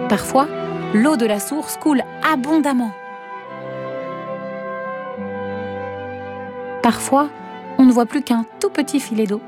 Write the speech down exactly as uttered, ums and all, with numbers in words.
Parfois, l'eau de la source coule abondamment. Parfois, on ne voit plus qu'un tout petit filet d'eau.